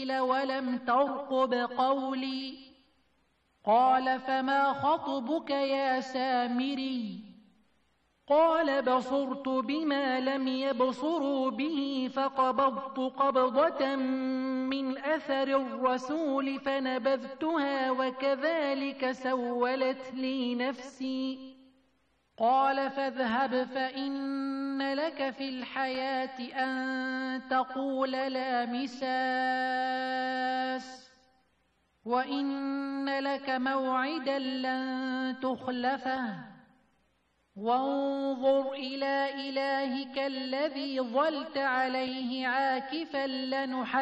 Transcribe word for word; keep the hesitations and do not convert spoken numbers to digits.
القيل ولم ترقب قولي. قال فما خطبك يا سامري؟ قال بصرت بما لم يبصروا به فقبضت قبضة من أثر الرسول فنبذتها وكذلك سولت لي نفسي. قال فاذهب فإن لك في الحياة أن تقول لا مساس وإن لك موعدا لن تخلفه وانظر إلى إلهك الذي ظلت عليه عاكفا لنحرقنه